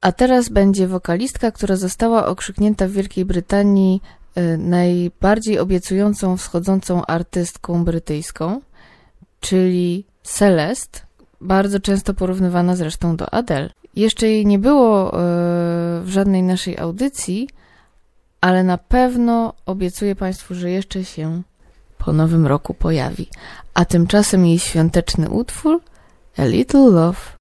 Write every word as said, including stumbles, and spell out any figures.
A teraz będzie wokalistka, która została okrzyknięta w Wielkiej Brytanii y, najbardziej obiecującą wschodzącą artystką brytyjską, czyli Celeste, bardzo często porównywana zresztą do Adele. Jeszcze jej nie było y, w żadnej naszej audycji, ale na pewno obiecuję Państwu, że jeszcze się po nowym roku pojawi. A tymczasem jej świąteczny utwór A Little Love.